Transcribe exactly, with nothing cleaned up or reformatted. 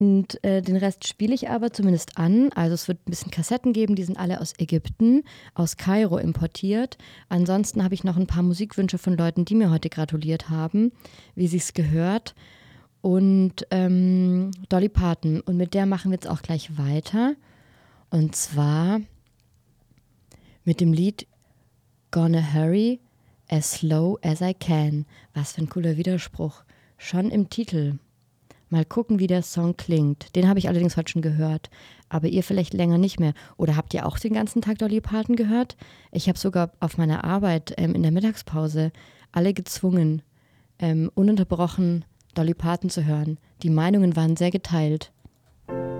Und äh, den Rest spiele ich aber zumindest an. Also es wird ein bisschen Kassetten geben, die sind alle aus Ägypten, aus Kairo importiert. Ansonsten habe ich noch ein paar Musikwünsche von Leuten, die mir heute gratuliert haben, wie sie es gehört. Und ähm, Dolly Parton. Und mit der machen wir jetzt auch gleich weiter. Und zwar mit dem Lied Gonna Hurry as Slow as I Can. Was für ein cooler Widerspruch. Schon im Titel. Mal gucken, wie der Song klingt. Den habe ich allerdings heute schon gehört. Aber ihr vielleicht länger nicht mehr. Oder habt ihr auch den ganzen Tag Dolly Parton gehört? Ich habe sogar auf meiner Arbeit ähm, in der Mittagspause alle gezwungen, ähm, ununterbrochen Dolly Parton zu hören. Die Meinungen waren sehr geteilt.